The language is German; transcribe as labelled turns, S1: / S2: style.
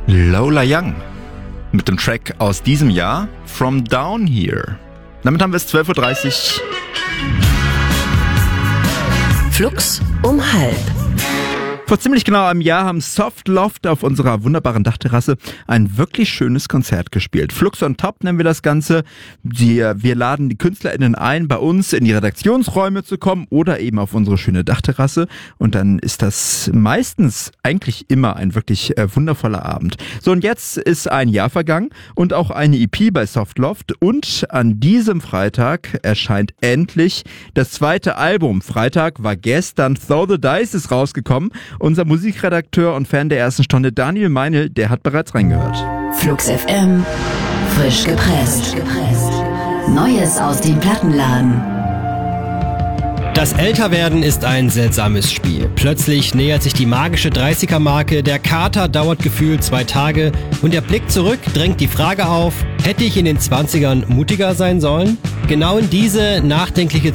S1: Lola Young mit dem Track aus diesem Jahr, From Down Here. Damit haben wir es 12.30 Uhr.
S2: Flux um halb.
S1: Vor ziemlich genau einem Jahr haben Soft Loft auf unserer wunderbaren Dachterrasse ein wirklich schönes Konzert gespielt. Flux on Top nennen wir das Ganze. Wir laden die KünstlerInnen ein, bei uns in die Redaktionsräume zu kommen oder eben auf unsere schöne Dachterrasse. Und dann ist das meistens eigentlich immer ein wirklich wundervoller Abend. So, und jetzt ist ein Jahr vergangen und auch eine EP bei Soft Loft. Und an diesem Freitag erscheint endlich das zweite Album. Freitag war gestern Throw the Dice ist rausgekommen. Unser Musikredakteur und Fan der ersten Stunde, Daniel Meinl, der hat bereits reingehört.
S2: Flux FM, frisch gepresst. Neues aus dem Plattenladen.
S3: Das Älterwerden ist ein seltsames Spiel. Plötzlich nähert sich die magische 30er-Marke, der Kater dauert gefühlt 2 Tage und der Blick zurück drängt die Frage auf, hätte ich in den 20ern mutiger sein sollen? Genau in diese nachdenkliche